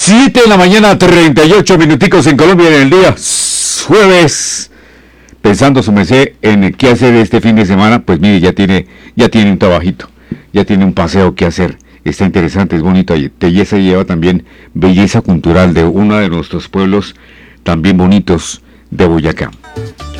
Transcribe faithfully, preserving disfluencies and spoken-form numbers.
siete de la mañana, treinta y ocho minuticos en Colombia en el día jueves. Pensando su merced en qué hacer este fin de semana, pues mire, ya tiene, ya tiene un trabajito, ya tiene un paseo que hacer. Está interesante, es bonito. Y se lleva también belleza cultural de uno de nuestros pueblos también bonitos de Boyacá.